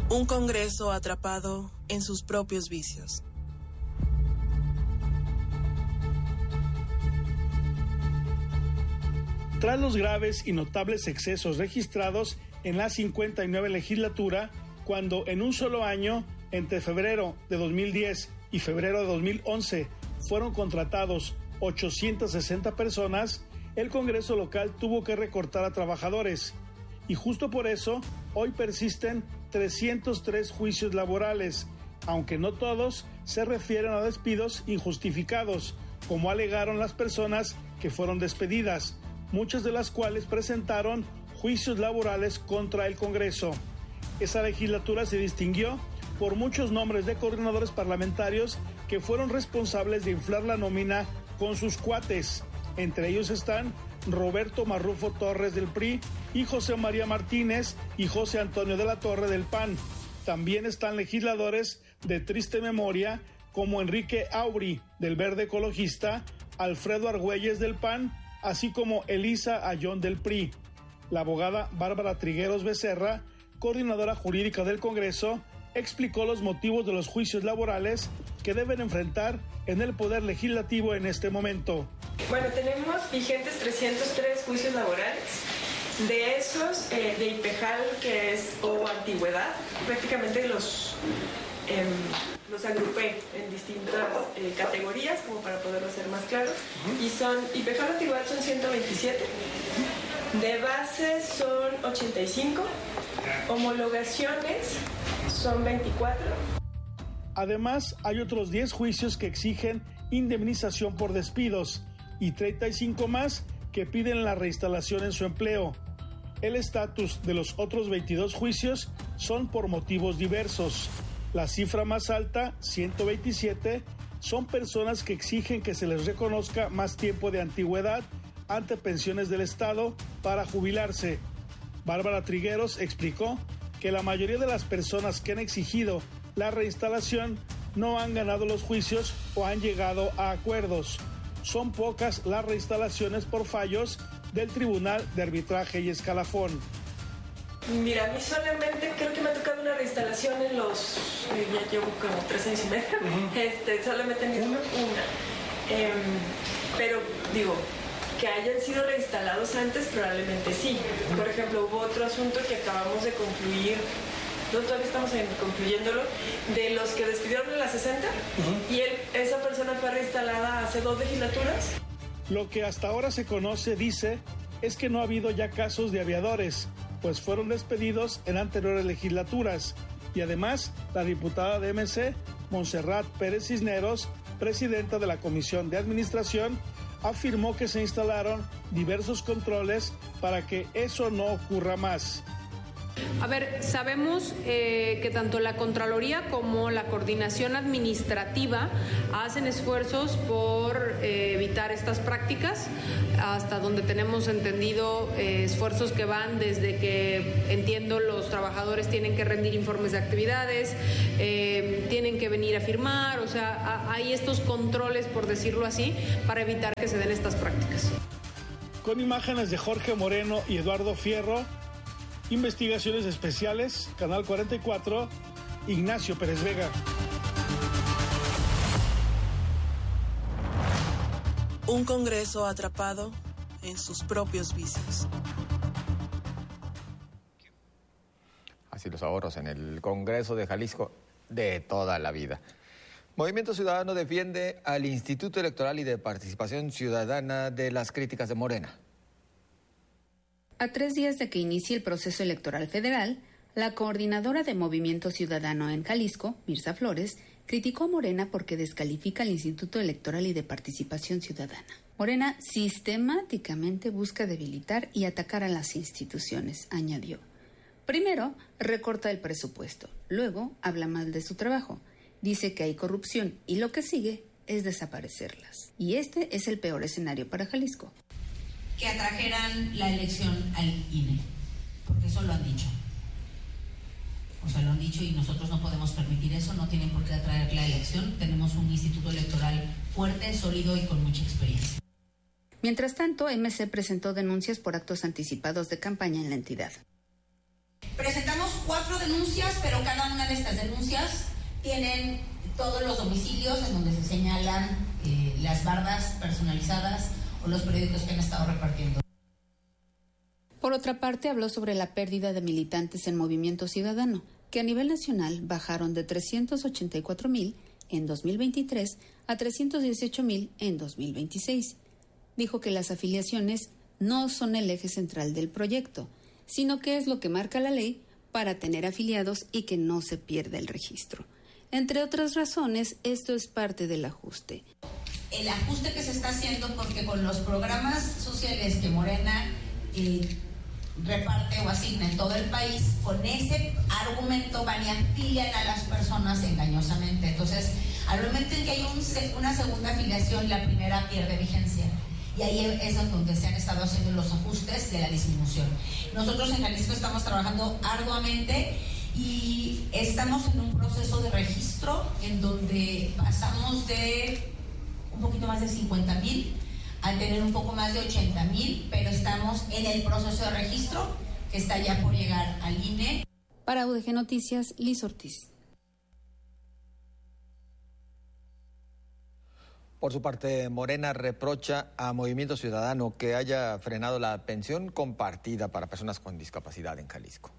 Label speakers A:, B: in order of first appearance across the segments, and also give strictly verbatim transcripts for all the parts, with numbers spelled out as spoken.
A: Un Congreso atrapado en sus propios vicios.
B: Tras los graves y notables excesos registrados en la cincuenta y nueve legislatura, cuando en un solo año, entre febrero de dos mil diez y febrero de dos mil once, fueron contratados ochocientas sesenta personas, el Congreso local tuvo que recortar a trabajadores. Y justo por eso, hoy persisten trescientos tres juicios laborales, aunque no todos se refieren a despidos injustificados, como alegaron las personas que fueron despedidas, muchas de las cuales presentaron juicios laborales contra el Congreso. Esa legislatura se distinguió por muchos nombres de coordinadores parlamentarios que fueron responsables de inflar la nómina con sus cuates. Entre ellos están Roberto Marrufo Torres del P R I y José María Martínez y José Antonio de la Torre del P A N. También están legisladores de triste memoria como Enrique Aubry del Verde Ecologista, Alfredo Argüelles del P A N, así como Elisa Ayón del P R I. La abogada Bárbara Trigueros Becerra, coordinadora jurídica del Congreso, explicó los motivos de los juicios laborales que deben enfrentar en el Poder Legislativo en este momento.
C: Bueno, tenemos vigentes trescientos tres juicios laborales. De esos, eh, de IPEJAL, que es o antigüedad, prácticamente los, eh, los agrupé en distintas eh, categorías, como para poderlo hacer más claro. Y son, IPEJAL antigüedad son ciento veintisiete, de base son ochenta y cinco, homologaciones son veinticuatro.
B: Además, hay otros diez juicios que exigen indemnización por despidos y treinta y cinco más que piden la reinstalación en su empleo. El estatus de los otros veintidós juicios son por motivos diversos. La cifra más alta, ciento veintisiete, son personas que exigen que se les reconozca más tiempo de antigüedad ante pensiones del Estado para jubilarse. Bárbara Trigueros explicó que la mayoría de las personas que han exigido la reinstalación no han ganado los juicios o han llegado a acuerdos. Son pocas las reinstalaciones por fallos del Tribunal de Arbitraje y Escalafón.
C: Mira, a mí solamente creo que me ha tocado una reinstalación en los... Eh, ya llevo como tres años y medio. Uh-huh. Este, solamente en una. una. Eh, pero, digo, que hayan sido reinstalados antes, probablemente sí. Por ejemplo, hubo otro asunto que acabamos de concluir, no, todavía estamos en, concluyéndolo, de los que despidieron en la sesenta, uh-huh. y él, esa persona fue reinstalada hace dos legislaturas.
B: Lo que hasta ahora se conoce, dice, es que no ha habido ya casos de aviadores, pues fueron despedidos en anteriores legislaturas. Y además, la diputada de M C, Montserrat Pérez Cisneros, presidenta de la Comisión de Administración, afirmó que se instalaron diversos controles para que eso no ocurra más.
D: A ver, sabemos eh, que tanto la Contraloría como la Coordinación Administrativa hacen esfuerzos por eh, evitar estas prácticas, hasta donde tenemos entendido eh, esfuerzos que van desde que, entiendo, los trabajadores tienen que rendir informes de actividades, eh, tienen que venir a firmar, o sea, a, hay estos controles, por decirlo así, para evitar que se den estas prácticas.
B: Con imágenes de Jorge Moreno y Eduardo Fierro, Investigaciones Especiales, Canal cuarenta y cuatro, Ignacio Pérez Vega.
A: Un Congreso atrapado en sus propios vicios.
E: Así los ahorros en el Congreso de Jalisco de toda la vida. Movimiento Ciudadano defiende al Instituto Electoral y de Participación Ciudadana de las críticas de Morena.
F: A tres días de que inicie el proceso electoral federal, la coordinadora de Movimiento Ciudadano en Jalisco, Mirza Flores, criticó a Morena porque descalifica al Instituto Electoral y de Participación Ciudadana. Morena sistemáticamente busca debilitar y atacar a las instituciones, añadió. Primero, recorta el presupuesto, luego habla mal de su trabajo, dice que hay corrupción y lo que sigue es desaparecerlas. Y este es el peor escenario para Jalisco.
G: Que atrajeran la elección al I N E, porque eso lo han dicho. O sea, lo han dicho y nosotros no podemos permitir eso, no tienen por qué atraer la elección. Tenemos un instituto electoral fuerte, sólido y con mucha experiencia.
F: Mientras tanto, M C presentó denuncias por actos anticipados de campaña en la entidad.
G: Presentamos cuatro denuncias, pero cada una de estas denuncias tienen todos los domicilios en donde se señalan eh, las bardas personalizadas o los periódicos que han estado repartiendo.
F: Por otra parte, habló sobre la pérdida de militantes en Movimiento Ciudadano, que a nivel nacional bajaron de trescientos ochenta y cuatro mil en dos mil veintitrés a trescientos dieciocho mil en dos mil veintiséis. Dijo que las afiliaciones no son el eje central del proyecto, sino que es lo que marca la ley para tener afiliados y que no se pierda el registro. Entre otras razones, esto es parte del ajuste.
G: El ajuste que se está haciendo porque con los programas sociales que Morena eh, reparte o asigna en todo el país, con ese argumento van y afilian a las personas engañosamente. Entonces, al momento en que hay un, una segunda afiliación, la primera pierde vigencia. Y ahí es donde se han estado haciendo los ajustes de la disminución. Nosotros en Jalisco estamos trabajando arduamente y estamos en un proceso de registro en donde pasamos de un poquito más de cincuenta mil a tener un poco más de ochenta mil, pero estamos en el proceso de registro que está ya por llegar al I N E.
F: Para U D G Noticias, Liz Ortiz.
E: Por su parte, Morena reprocha a Movimiento Ciudadano que haya frenado la pensión compartida para personas con discapacidad en Jalisco.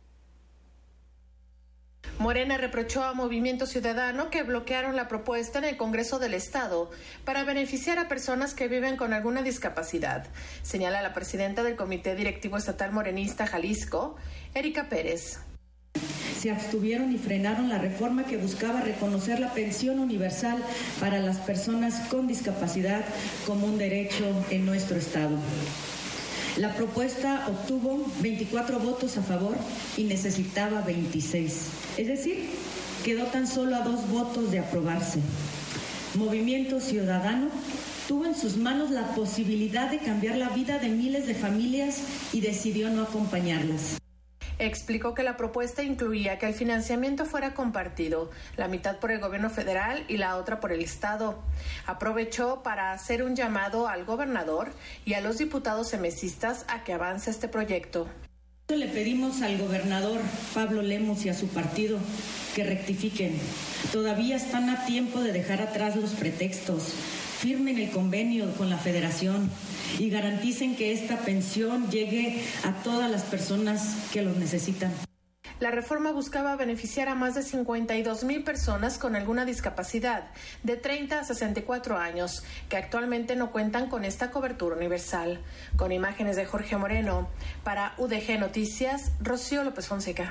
H: Morena reprochó a Movimiento Ciudadano que bloquearon la propuesta en el Congreso del Estado para beneficiar a personas que viven con alguna discapacidad, señala la presidenta del Comité Directivo Estatal Morenista Jalisco, Erika Pérez.
I: Se abstuvieron y frenaron la reforma que buscaba reconocer la pensión universal para las personas con discapacidad como un derecho en nuestro Estado. La propuesta obtuvo veinticuatro votos a favor y necesitaba veintiséis. Es decir, quedó tan solo a dos votos de aprobarse. Movimiento Ciudadano tuvo en sus manos la posibilidad de cambiar la vida de miles de familias y decidió no acompañarlas.
H: Explicó que la propuesta incluía que el financiamiento fuera compartido, la mitad por el gobierno federal y la otra por el Estado. Aprovechó para hacer un llamado al gobernador y a los diputados emesistas a que avance este proyecto.
I: Le pedimos al gobernador Pablo Lemus y a su partido que rectifiquen. Todavía están a tiempo de dejar atrás los pretextos. Firmen el convenio con la Federación y garanticen que esta pensión llegue a todas las personas que lo necesitan.
H: La reforma buscaba beneficiar a más de cincuenta y dos mil personas con alguna discapacidad, de treinta a sesenta y cuatro años, que actualmente no cuentan con esta cobertura universal. Con imágenes de Jorge Moreno, para U D G Noticias, Rocío López Fonseca.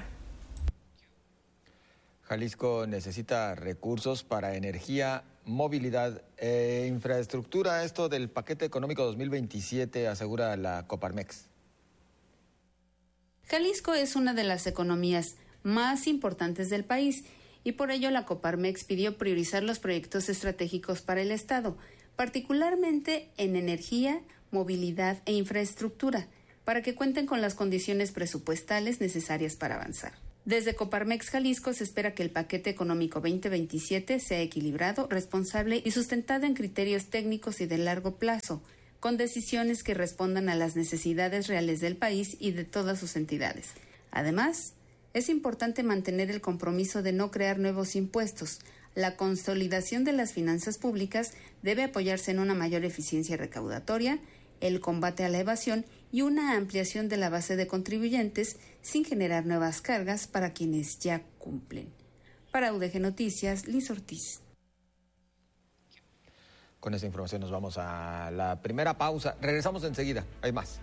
E: Jalisco necesita recursos para energía, movilidad e infraestructura. Esto del paquete económico dos mil veintisiete, asegura la Coparmex.
F: Jalisco es una de las economías más importantes del país y por ello la Coparmex pidió priorizar los proyectos estratégicos para el Estado, particularmente en energía, movilidad e infraestructura, para que cuenten con las condiciones presupuestales necesarias para avanzar. Desde Coparmex Jalisco se espera que el paquete económico veinte veintisiete sea equilibrado, responsable y sustentado en criterios técnicos y de largo plazo, con decisiones que respondan a las necesidades reales del país y de todas sus entidades. Además, es importante mantener el compromiso de no crear nuevos impuestos. La consolidación de las finanzas públicas debe apoyarse en una mayor eficiencia recaudatoria, el combate a la evasión y una ampliación de la base de contribuyentes sin generar nuevas cargas para quienes ya cumplen. Para U D G Noticias, Liz Ortiz.
E: Con esta información nos vamos a la primera pausa. Regresamos enseguida. Hay más.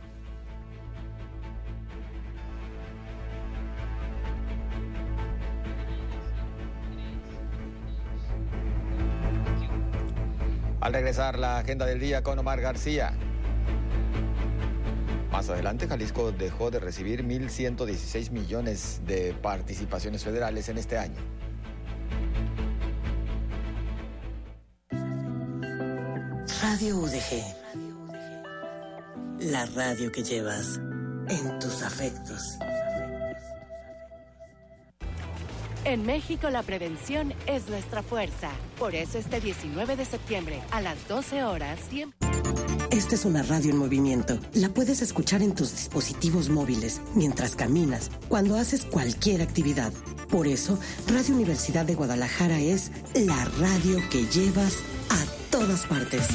E: Al regresar, la agenda del día con Omar García. Más adelante, Jalisco dejó de recibir mil ciento dieciséis millones de participaciones federales en este año.
J: Radio U D G. La radio que llevas en tus afectos.
K: En México la prevención es nuestra fuerza. Por eso este diecinueve de septiembre a las doce horas, tiempo...
J: Esta es una radio en movimiento. La puedes escuchar en tus dispositivos móviles, mientras caminas, cuando haces cualquier actividad. Por eso, Radio Universidad de Guadalajara es la radio que llevas a todas partes.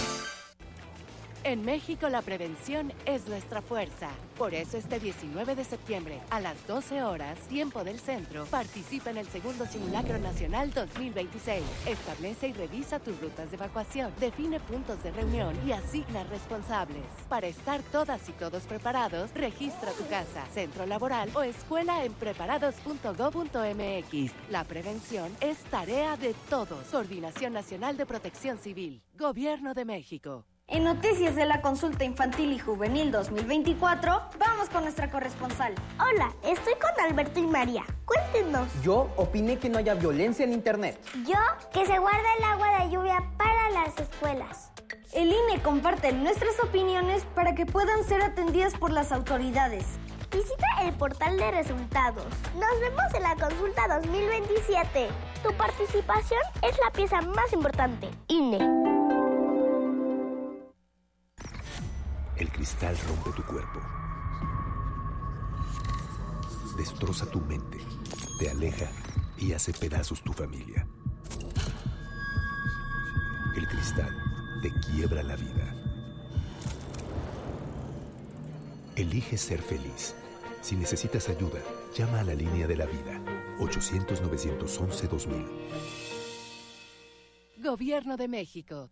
K: En México la prevención es nuestra fuerza. Por eso este diecinueve de septiembre a las doce horas, tiempo del centro, participa en el segundo Simulacro Nacional dos mil veintiséis. Establece y revisa tus rutas de evacuación, define puntos de reunión y asigna responsables. Para estar todas y todos preparados, registra tu casa, centro laboral o escuela en preparados punto gob punto eme equis. La prevención es tarea de todos. Coordinación Nacional de Protección Civil. Gobierno de México.
L: En Noticias de la Consulta Infantil y Juvenil dos mil veinticuatro, vamos con nuestra corresponsal.
M: Hola, estoy con Alberto y María. Cuéntenos.
N: Yo opiné que no haya violencia en Internet.
M: Yo, que se guarda el agua de lluvia para las escuelas.
L: El I N E comparte nuestras opiniones para que puedan ser atendidas por las autoridades.
M: Visita el portal de resultados. Nos vemos en la consulta dos mil veintisiete. Tu participación es la pieza más importante. I N E.
O: El cristal rompe tu cuerpo, destroza tu mente, te aleja y hace pedazos tu familia. El cristal te quiebra la vida. Elige ser feliz. Si necesitas ayuda, llama a la línea de la vida, ochocientos, novecientos once, dos mil.
K: Gobierno de México.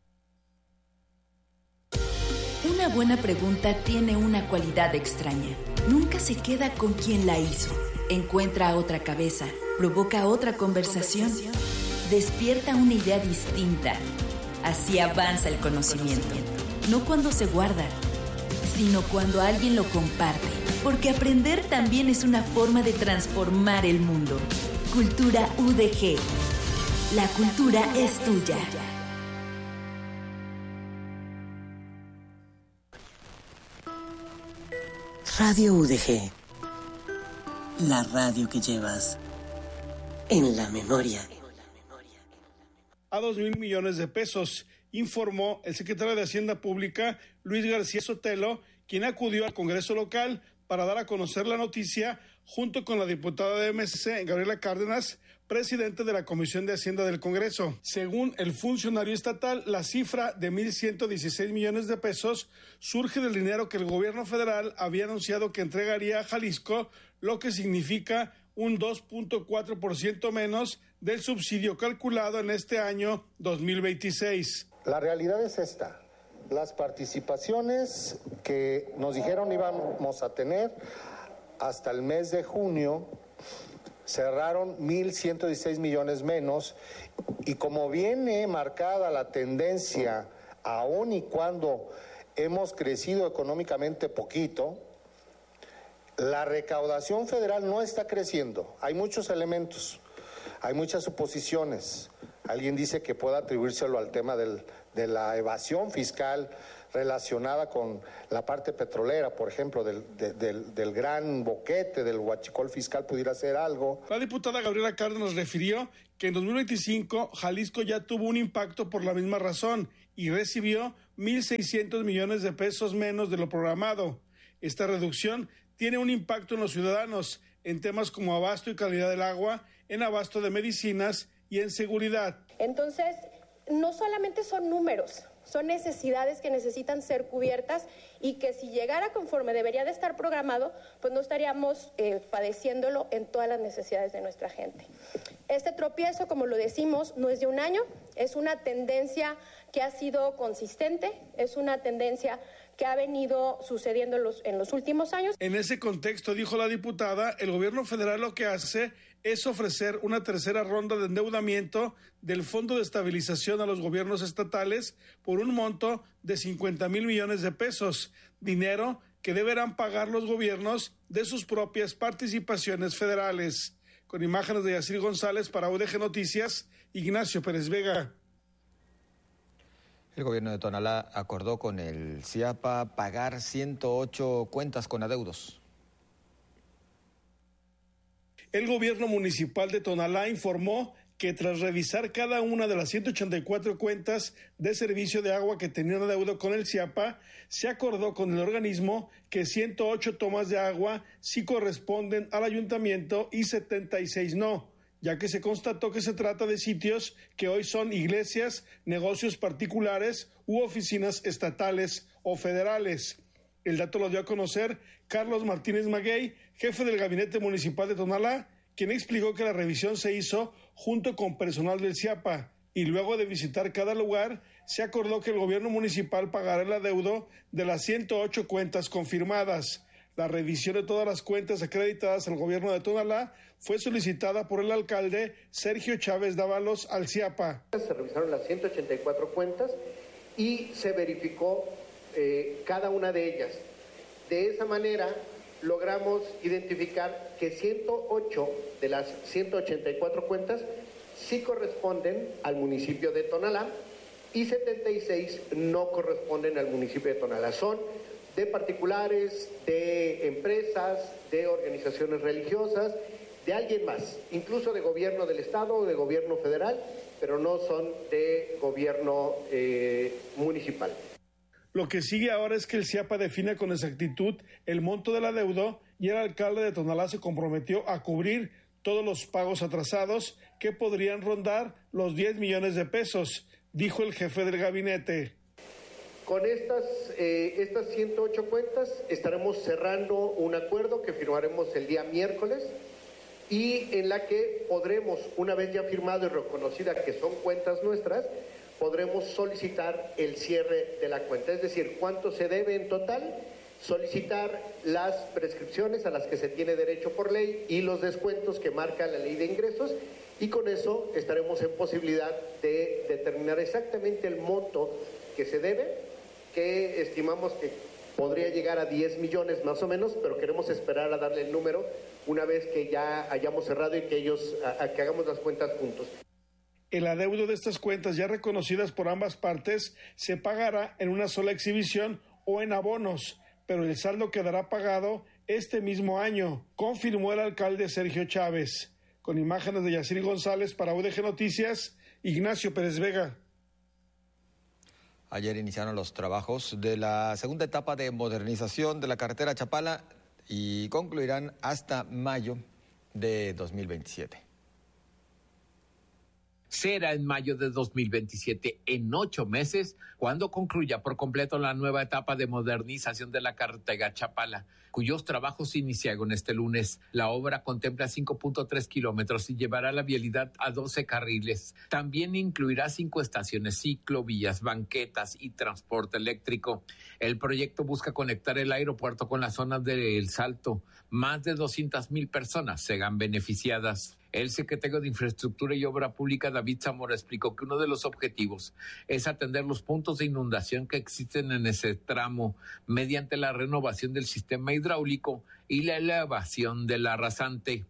P: Una buena pregunta tiene una cualidad extraña. Nunca se queda con quien la hizo. Encuentra a otra cabeza, provoca otra conversación, despierta una idea distinta. Así avanza el conocimiento. No cuando se guarda, sino cuando alguien lo comparte. Porque aprender también es una forma de transformar el mundo. Cultura U D G. La cultura es tuya.
J: Radio U D G, la radio que llevas en la memoria.
B: A dos mil millones de pesos, informó el secretario de Hacienda Pública, Luis García Sotelo, quien acudió al Congreso local para dar a conocer la noticia, junto con la diputada de M C C, Gabriela Cárdenas, presidente de la Comisión de Hacienda del Congreso. Según el funcionario estatal, la cifra de mil ciento dieciséis millones de pesos surge del dinero que el gobierno federal había anunciado que entregaría a Jalisco, lo que significa un dos punto cuatro por ciento menos del subsidio calculado en este año dos mil veintiséis.
Q: La realidad es esta. Las participaciones que nos dijeron íbamos a tener hasta el mes de junio cerraron mil ciento dieciséis millones menos, y como viene marcada la tendencia, aun y cuando hemos crecido económicamente poquito, la recaudación federal no está creciendo. Hay muchos elementos, hay muchas suposiciones. Alguien dice que puede atribuírselo al tema del, de la evasión fiscal relacionada con la parte petrolera, por ejemplo, del, de, del, del gran boquete, del huachicol fiscal, pudiera ser algo.
B: La diputada Gabriela Cárdenas refirió que en dos mil veinticinco Jalisco ya tuvo un impacto por la misma razón y recibió mil seiscientos millones de pesos menos de lo programado. Esta reducción tiene un impacto en los ciudadanos en temas como abasto y calidad del agua, en abasto de medicinas y en seguridad.
R: Entonces, no solamente son números, son necesidades que necesitan ser cubiertas y que si llegara conforme debería de estar programado, pues no estaríamos eh, padeciéndolo en todas las necesidades de nuestra gente. Este tropiezo, como lo decimos, no es de un año, es una tendencia que ha sido consistente, es una tendencia que ha venido sucediendo en los, en los últimos años.
B: En ese contexto, dijo la diputada, el gobierno federal lo que hace es ofrecer una tercera ronda de endeudamiento del Fondo de Estabilización a los gobiernos estatales por un monto de cincuenta mil millones de pesos, dinero que deberán pagar los gobiernos de sus propias participaciones federales. Con imágenes de Yacir González para U D G Noticias, Ignacio Pérez Vega.
E: El gobierno de Tonalá acordó con el CIAPA pagar ciento ocho cuentas con adeudos.
B: El gobierno municipal de Tonalá informó que tras revisar cada una de las ciento ochenta y cuatro cuentas de servicio de agua que tenían adeudo con el CIAPA, se acordó con el organismo que ciento ocho tomas de agua sí corresponden al ayuntamiento y setenta y seis no, ya que se constató que se trata de sitios que hoy son iglesias, negocios particulares u oficinas estatales o federales. El dato lo dio a conocer Carlos Martínez Maguey, jefe del Gabinete Municipal de Tonalá, quien explicó que la revisión se hizo junto con personal del CIAPA y luego de visitar cada lugar, se acordó que el gobierno municipal pagará el adeudo de las ciento ocho cuentas confirmadas. La revisión de todas las cuentas acreditadas al gobierno de Tonalá fue solicitada por el alcalde Sergio Chávez Dávalos al CIAPA.
S: Se revisaron las ciento ochenta y cuatro cuentas y se verificó eh, cada una de ellas. De esa manera logramos identificar que ciento ocho de las ciento ochenta y cuatro cuentas sí corresponden al municipio de Tonalá y setenta y seis no corresponden al municipio de Tonalá. Son de particulares, de empresas, de organizaciones religiosas, de alguien más, incluso de gobierno del estado o de gobierno federal, pero no son de gobierno eh, municipal.
B: Lo que sigue ahora es que el CIAPA define con exactitud el monto del adeudo y el alcalde de Tonalá se comprometió a cubrir todos los pagos atrasados que podrían rondar los diez millones de pesos, dijo el jefe del gabinete.
S: Con estas, eh, estas ciento ocho cuentas estaremos cerrando un acuerdo que firmaremos el día miércoles y en la que podremos, una vez ya firmado y reconocida que son cuentas nuestras, podremos solicitar el cierre de la cuenta, es decir, cuánto se debe en total, solicitar las prescripciones a las que se tiene derecho por ley y los descuentos que marca la ley de ingresos, y con eso estaremos en posibilidad de determinar exactamente el monto que se debe, que estimamos que podría llegar a diez millones más o menos, pero queremos esperar a darle el número una vez que ya hayamos cerrado y que ellos, a, a que hagamos las cuentas juntos.
B: El adeudo de estas cuentas ya reconocidas por ambas partes se pagará en una sola exhibición o en abonos, pero el saldo quedará pagado este mismo año, confirmó el alcalde Sergio Chávez. Con imágenes de Yacir González para U D G Noticias, Ignacio Pérez Vega.
E: Ayer iniciaron los trabajos de la segunda etapa de modernización de la carretera Chapala y concluirán hasta mayo de dos mil veintisiete.
T: Será en mayo de dos mil veintisiete, en ocho meses, cuando concluya por completo la nueva etapa de modernización de la carretera Chapala, cuyos trabajos iniciaron este lunes. La obra contempla cinco punto tres kilómetros y llevará la vialidad a doce carriles. También incluirá cinco estaciones, ciclovías, banquetas y transporte eléctrico. El proyecto busca conectar el aeropuerto con la zona de El Salto. Más de doscientas mil personas serán beneficiadas. El secretario de Infraestructura y Obra Pública, David Zamora, explicó que uno de los objetivos es atender los puntos de inundación que existen en ese tramo mediante la renovación del sistema hidráulico y la elevación de la rasante.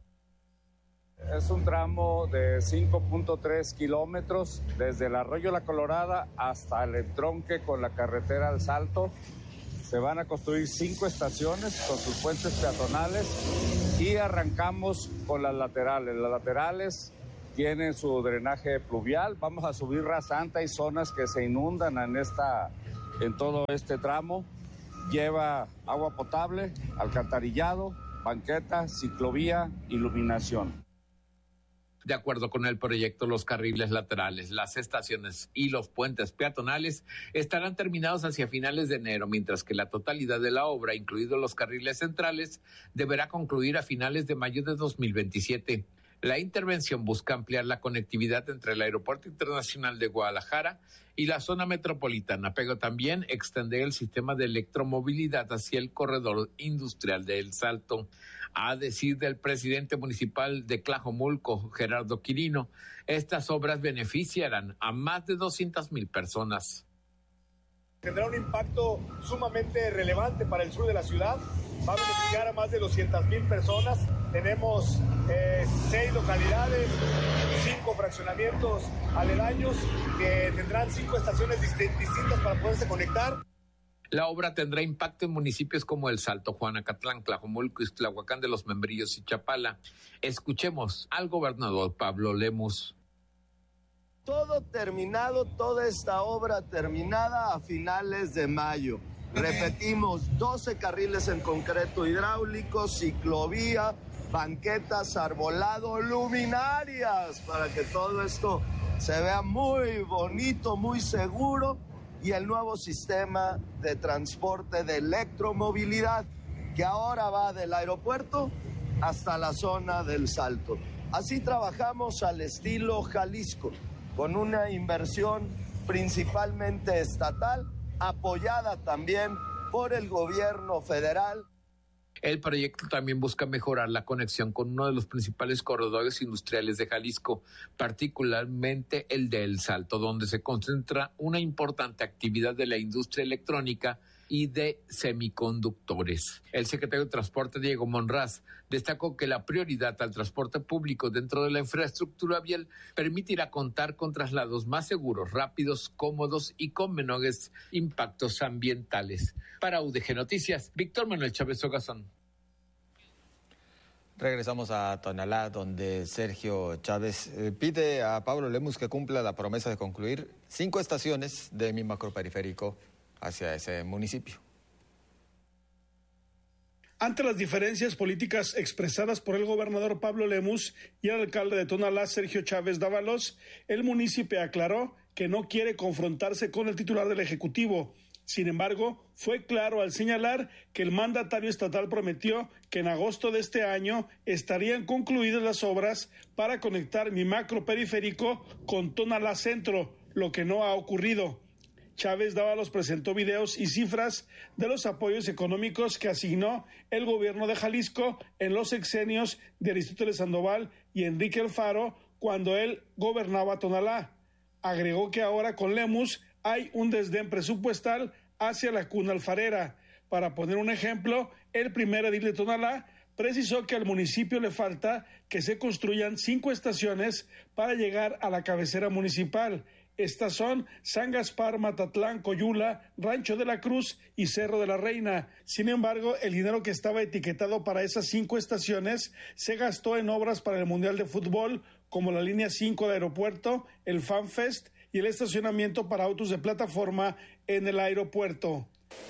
U: Es un tramo de cinco punto tres kilómetros desde el Arroyo La Colorada hasta el entronque con la carretera al Salto. Se van a construir cinco estaciones con sus puentes peatonales y arrancamos con las laterales. Las laterales tienen su drenaje pluvial. Vamos a subir rasante. Hay zonas que se inundan en, esta, en todo este tramo. Lleva agua potable, alcantarillado, banqueta, ciclovía, iluminación.
T: De acuerdo con el proyecto, los carriles laterales, las estaciones y los puentes peatonales estarán terminados hacia finales de enero, mientras que la totalidad de la obra, incluidos los carriles centrales, deberá concluir a finales de mayo de dos mil veintisiete. La intervención busca ampliar la conectividad entre el Aeropuerto Internacional de Guadalajara y la zona metropolitana, pero también extender el sistema de electromovilidad hacia el corredor industrial de El Salto. A decir del presidente municipal de Tlajomulco, Gerardo Quirino, estas obras beneficiarán a más de doscientas mil personas.
V: Tendrá un impacto sumamente relevante para el sur de la ciudad. Va a beneficiar a más de doscientas mil personas. Tenemos eh, seis localidades, cinco fraccionamientos aledaños que tendrán cinco estaciones dist- distintas para poderse conectar.
T: La obra tendrá impacto en municipios como El Salto, Juanacatlán, Tlajomulco, Ixtlahuacán de los Membrillos y Chapala. Escuchemos al gobernador Pablo Lemus.
C: Todo terminado, toda esta obra terminada a finales de mayo. Repetimos, doce carriles en concreto hidráulico, ciclovía, banquetas, arbolado, luminarias, para que todo esto se vea muy bonito, muy seguro, y el nuevo sistema de transporte de electromovilidad, que ahora va del aeropuerto hasta la zona del Salto. Así trabajamos al estilo Jalisco, con una inversión principalmente estatal, apoyada también por el gobierno federal.
T: El proyecto también busca mejorar la conexión con uno de los principales corredores industriales de Jalisco, particularmente el de El Salto, donde se concentra una importante actividad de la industria electrónica y de semiconductores. El secretario de Transporte, Diego Monraz, destacó que la prioridad al transporte público dentro de la infraestructura vial permitirá contar con traslados más seguros, rápidos, cómodos y con menores impactos ambientales. Para U D G Noticias, Víctor Manuel Chávez Ogazón.
E: Regresamos a Tonalá, donde Sergio Chávez eh, pide a Pablo Lemus que cumpla la promesa de concluir cinco estaciones de mi macroperiférico hacia ese municipio.
B: Ante las diferencias políticas expresadas por el gobernador Pablo Lemus y el alcalde de Tonalá, Sergio Chávez Dávalos, el municipio aclaró que no quiere confrontarse con el titular del Ejecutivo. Sin embargo, fue claro al señalar que el mandatario estatal prometió que en agosto de este año estarían concluidas las obras para conectar mi macroperiférico con Tonalá Centro, lo que no ha ocurrido. Chávez Dávalos presentó videos y cifras de los apoyos económicos que asignó el gobierno de Jalisco en los sexenios de Aristóteles Sandoval y Enrique Alfaro cuando él gobernaba Tonalá. Agregó que ahora con Lemus hay un desdén presupuestal hacia la cuna alfarera. Para poner un ejemplo, el primer edil de Tonalá precisó que al municipio le falta que se construyan cinco estaciones para llegar a la cabecera municipal. Estas son San Gaspar, Matatlán, Coyula, Rancho de la Cruz y Cerro de la Reina. Sin embargo, el dinero que estaba etiquetado para esas cinco estaciones se gastó en obras para el Mundial de Fútbol, como la línea cinco de aeropuerto, el FanFest y el estacionamiento para autos de plataforma en el aeropuerto.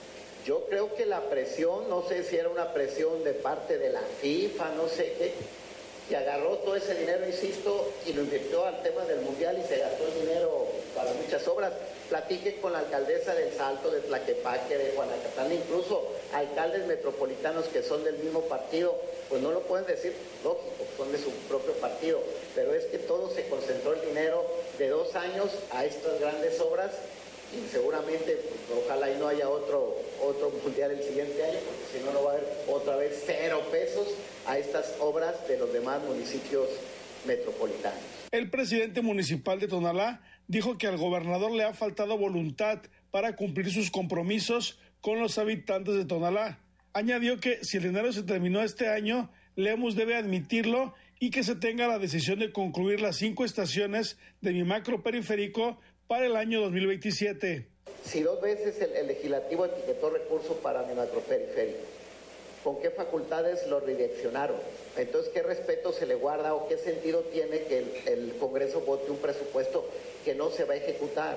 D: Yo creo que la presión, no sé si era una presión de parte de la FIFA, no sé qué, que agarró todo ese dinero, insisto, y lo invirtió al tema del Mundial y se gastó el dinero para muchas obras. Platique con la alcaldesa del Salto, de Tlaquepaque, de Juanacatlán, incluso alcaldes metropolitanos que son del mismo partido, pues no lo pueden decir, lógico, son de su propio partido, pero es que todo se concentró el dinero de dos años a estas grandes obras y seguramente, pues, ojalá y no haya otro, otro mundial el siguiente año, porque si no, no va a haber otra vez cero pesos a estas obras de los demás municipios metropolitanos.
B: El presidente municipal de Tonalá dijo que al gobernador le ha faltado voluntad para cumplir sus compromisos con los habitantes de Tonalá. Añadió que si el dinero se terminó este año, Lemus debe admitirlo y que se tenga la decisión de concluir las cinco estaciones de mi macroperiférico para el año dos mil veintisiete.
D: Si dos veces el, el legislativo etiquetó recursos para mi macroperiférico, ¿con qué facultades lo redireccionaron? Entonces, ¿qué respeto se le guarda o qué sentido tiene que el, el Congreso vote un presupuesto que no se va a ejecutar?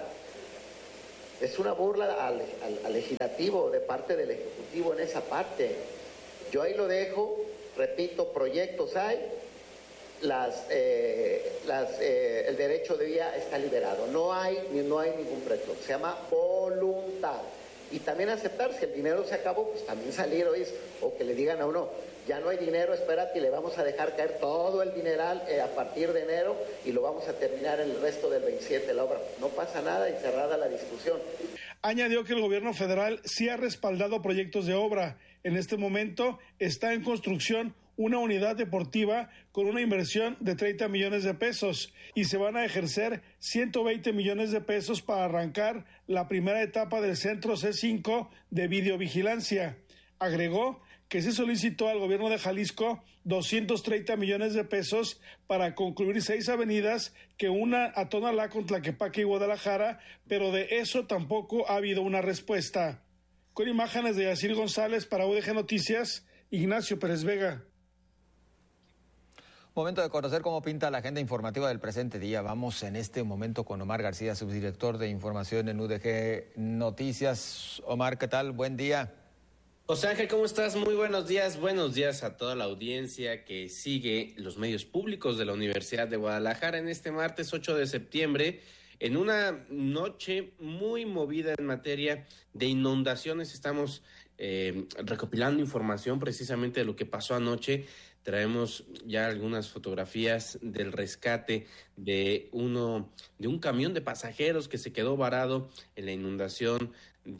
D: Es una burla al, al, al legislativo de parte del Ejecutivo en esa parte. Yo ahí lo dejo, repito, proyectos hay, las, eh, las, eh, el derecho de vía está liberado, no hay, no hay ningún pretexto, se llama voluntad. Y también aceptar, si el dinero se acabó, pues también salir hoy, o que le digan a uno, ya no hay dinero, espérate, y le vamos a dejar caer todo el dineral eh, a partir de enero y lo vamos a terminar en el resto del veintisiete la obra. No pasa nada y cerrada la discusión.
B: Añadió que el gobierno federal sí ha respaldado proyectos de obra. En este momento está en construcción una unidad deportiva con una inversión de treinta millones de pesos y se van a ejercer ciento veinte millones de pesos para arrancar la primera etapa del Centro C cinco de videovigilancia. Agregó que se solicitó al gobierno de Jalisco doscientos treinta millones de pesos para concluir seis avenidas que una a Tonalá con Tlaquepaque y Guadalajara, pero de eso tampoco ha habido una respuesta. Con imágenes de Yacir González para U D G Noticias, Ignacio Pérez Vega.
E: Momento de conocer cómo pinta la agenda informativa del presente día. Vamos en este momento con Omar García, subdirector de información en U D G Noticias. Omar, ¿qué tal? Buen día.
A: José Ángel, ¿cómo estás? Muy buenos días. Buenos días a toda la audiencia que sigue los medios públicos de la Universidad de Guadalajara en este martes ocho de septiembre, en una noche muy movida en materia de inundaciones. Estamos eh, recopilando información precisamente de lo que pasó anoche. Traemos ya algunas fotografías del rescate de uno de un camión de pasajeros que se quedó varado en la inundación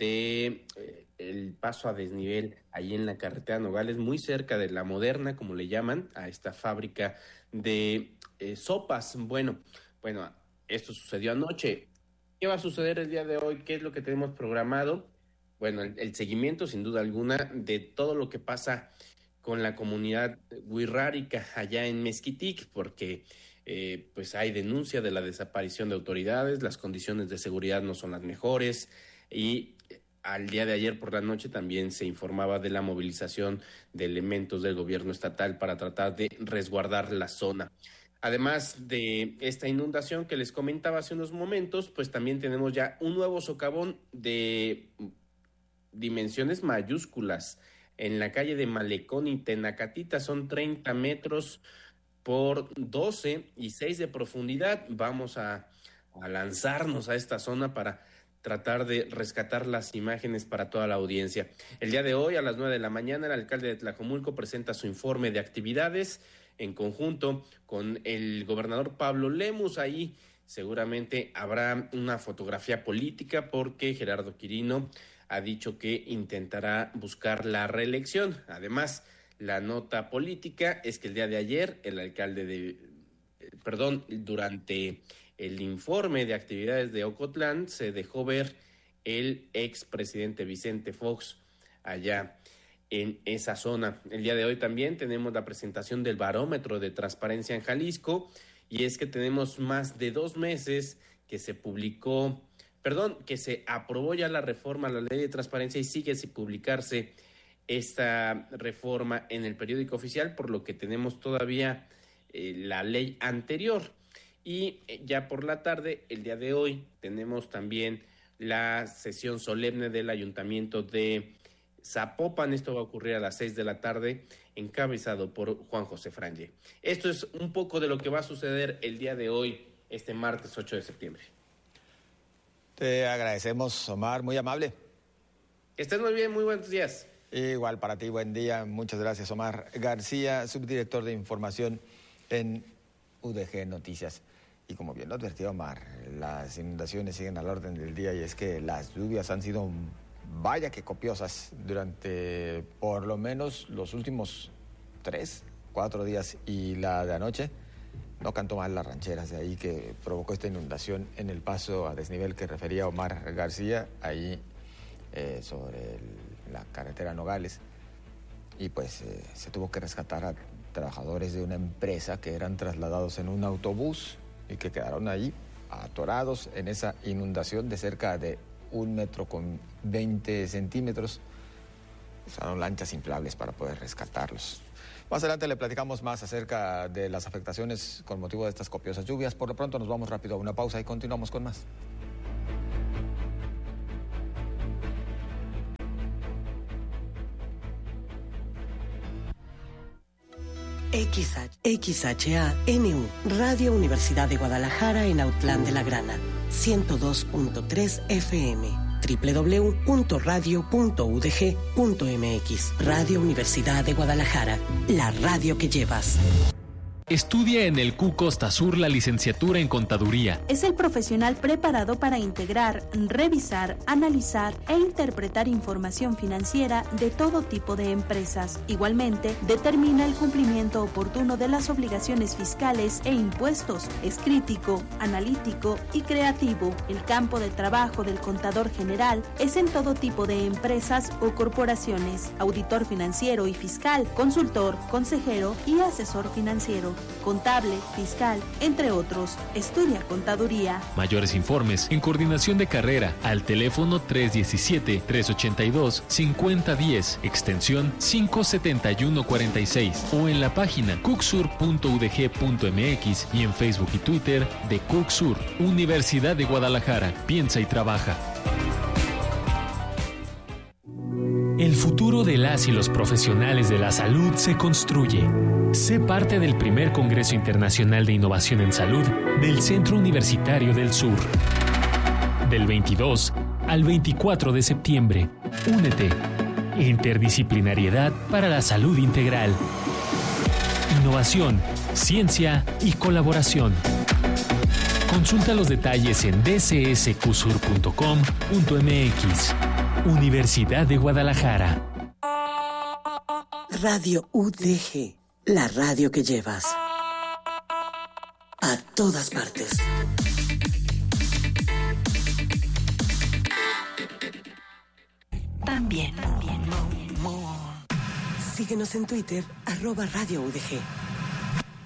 A: de eh, el paso a desnivel ahí en la carretera Nogales, muy cerca de La Moderna, como le llaman, a esta fábrica de eh, sopas. Bueno, bueno, esto sucedió anoche. ¿Qué va a suceder el día de hoy? ¿Qué es lo que tenemos programado? Bueno, el, el seguimiento, sin duda alguna, de todo lo que pasa con la comunidad wixárika allá en Mezquitic, porque eh, pues hay denuncia de la desaparición de autoridades, las condiciones de seguridad no son las mejores, y al día de ayer por la noche también se informaba de la movilización de elementos del gobierno estatal para tratar de resguardar la zona. Además de esta inundación que les comentaba hace unos momentos, pues también tenemos ya un nuevo socavón de dimensiones mayúsculas en la calle de Malecón y Tenacatita. Son treinta metros por doce y seis de profundidad. Vamos a, a lanzarnos a esta zona para tratar de rescatar las imágenes para toda la audiencia. El día de hoy, a las nueve de la mañana, el alcalde de Tlajomulco presenta su informe de actividades en conjunto con el gobernador Pablo Lemus. Ahí seguramente habrá una fotografía política porque Gerardo Quirino ha dicho que intentará buscar la reelección. Además, la nota política es que el día de ayer el alcalde de, perdón, durante el informe de actividades de Ocotlán se dejó ver el expresidente Vicente Fox allá en esa zona. El día de hoy también tenemos la presentación del barómetro de transparencia en Jalisco, y es que tenemos más de dos meses que se publicó Perdón, que se aprobó ya la reforma a la ley de transparencia y sigue sin publicarse esta reforma en el periódico oficial, por lo que tenemos todavía eh, la ley anterior. Y eh, ya por la tarde, el día de hoy, tenemos también la sesión solemne del Ayuntamiento de Zapopan. Esto va a ocurrir a las seis de la tarde, encabezado por Juan José Franje. Esto es un poco de lo que va a suceder el día de hoy, este martes ocho de septiembre.
E: Te agradecemos, Omar, muy amable.
A: Que estés muy bien, muy buenos días.
E: Igual para ti, buen día. Muchas gracias, Omar García, subdirector de información en U D G Noticias. Y como bien lo advirtió Omar, las inundaciones siguen al orden del día, y es que las lluvias han sido, vaya que copiosas, durante por lo menos los últimos tres, cuatro días, y la de anoche no cantó mal las rancheras, de ahí que provocó esta inundación en el paso a desnivel que refería Omar García, ahí eh, sobre el, la carretera Nogales. Y pues eh, se tuvo que rescatar a trabajadores de una empresa que eran trasladados en un autobús y que quedaron ahí atorados en esa inundación de cerca de un metro con veinte centímetros. Usaron lanchas inflables para poder rescatarlos. Más adelante le platicamos más acerca de las afectaciones con motivo de estas copiosas lluvias. Por lo pronto nos vamos rápido a una pausa y continuamos con más.
J: X H A N U, Radio Universidad de Guadalajara en Autlán de la Grana, ciento dos punto tres F M, doble u doble u doble u punto radio punto u d g punto m x. Radio Universidad de Guadalajara, la radio que llevas.
G: Estudia en el Q Costa Sur la licenciatura en Contaduría.
W: Es el profesional preparado para integrar, revisar, analizar e interpretar información financiera de todo tipo de empresas. Igualmente, determina el cumplimiento oportuno de las obligaciones fiscales e impuestos. Es crítico, analítico y creativo. El campo de trabajo del contador general es en todo tipo de empresas o corporaciones. Auditor financiero y fiscal, consultor, consejero y asesor financiero. contable, fiscal, entre otros. Estudia contaduría.
G: Mayores informes en coordinación de carrera al teléfono tres diecisiete, tres ochenta y dos, cincuenta diez, extensión cinco setenta y uno cuarenta y seis o en la página cucsur punto u d g punto m x y en Facebook y Twitter de Cucsur, Universidad de Guadalajara. Piensa y trabaja. El futuro de las y los profesionales de la salud se construye. Sé parte del primer Congreso Internacional de Innovación en Salud del Centro Universitario del Sur. Del veintidós al veinticuatro de septiembre. Únete. Interdisciplinariedad para la salud integral. Innovación, ciencia y colaboración. Consulta los detalles en d c s q sur punto com punto m x. Universidad de Guadalajara.
J: Radio U D G, la radio que llevas a todas partes. También, también. Síguenos en Twitter, arroba Radio U D G.